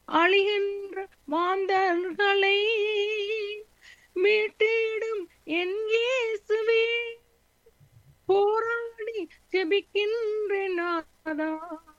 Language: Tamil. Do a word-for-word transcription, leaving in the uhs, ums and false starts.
அழிகின்ற மாந்தர்களை மீட்டிடும் என் இயேசுவே, போராடி ஜெபிக்கின்றேன் நாதா,